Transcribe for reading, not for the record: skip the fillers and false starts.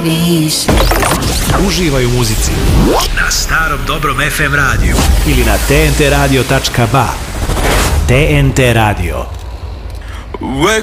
više. Uživaj u muzici na starom dobrom FM radiju ili na tntradio.ba. TNT Radio. Wake